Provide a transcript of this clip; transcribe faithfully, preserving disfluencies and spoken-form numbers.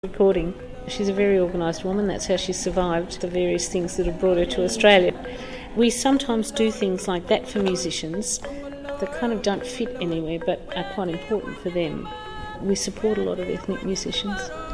recording. She's a very organised woman. That's how she survived the various things that have brought her to Australia. We sometimes do things like that for musicians that kind of don't fit anywhere but are quite important for them. We support a lot of ethnic musicians.